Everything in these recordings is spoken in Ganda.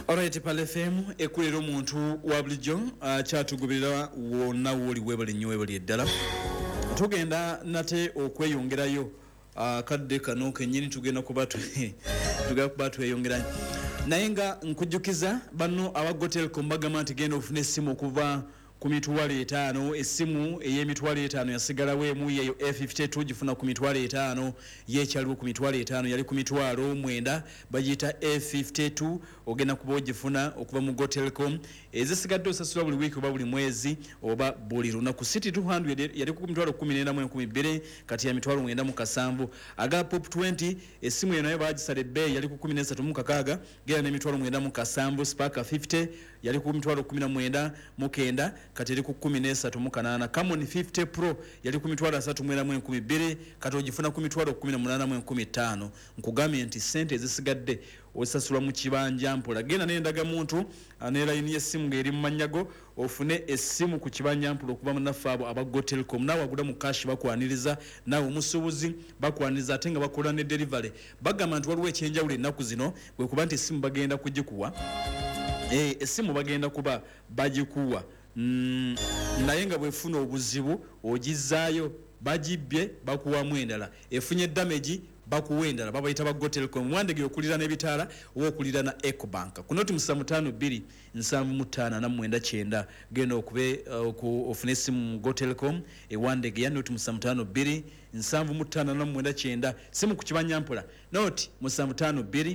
Alright, Pale FM ekulira omuntu wa bulijjo kyatugubirira wonna woli webali nnyo webali eddala. Tugenda nate okweyongerayo kadde kano kennyini tugenda kuba tweyongerayo. Naye nga nkujjukiza banno aba Telecom bagamba nti genda ofuna essimu okuva ku mitwalo 5, essimu ey'emitwalo 5 yasigalawo emu yeyo A52 gifuna ku mitwalo 5, yekyaliwo ku mitwalo 5 yali ku mitwalo 9 bagiyita A52 ogenda kuba ogifuna okuva mu Telecom. Ezisigadde osasula buli wiiki oba buli mwezi oba buli lunaku. City 200 yali ku mitwalo 14,200 kati ya mitwalo 9,7. Aga Pop 20 essimu eno nayo bagisala ebbeeyi yali ku 13,600 gera n'emitwalo 9,7. Spark 50 yali ku mitwalo 19,900 kati eri ku 13,800. Camon 50 Pro yali ku mitwalo 3,200 kati ogifuna ku mitwalo 18,500. Nkugambye nti sente ezisigadde osasula mu kibanja mpola. Genda n'endaga muntu ne line y'essimu ng'eri mu manyago ofune essimu ku kibanja mpola okuva mu naffaabo aba Telecom. Naawe agula mu cash bakwaniriza, naawe omusuubuzi bakwaniriza ate nga bakola ne delivery. Bagamba nti waliwo ekyenjawulo ennaku zino bwe kuba nti essimu bagenda kugikuwa. Essimu bagenda kuba bagikuwa. Naye nga bwefuna obuzibu ogizaayo bagibbye bakuwamu endala. Efunye damage bakuwa endala babayita ba Telecom. Wandege okulira n'ebitaala oba okulira na Ecobank. Ku noti 75 759 genda okube ofune essimu Telecom ewandege ya noti 75 759 simu ku kibanja mpola. Noti 75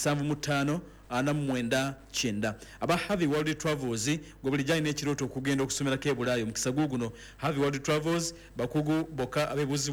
759 aba Havi World Travels gobulijani n'ekirooto okugenda okusomera kebulayo mukisa guguno. Havi World Travels bakugu boka abebuzi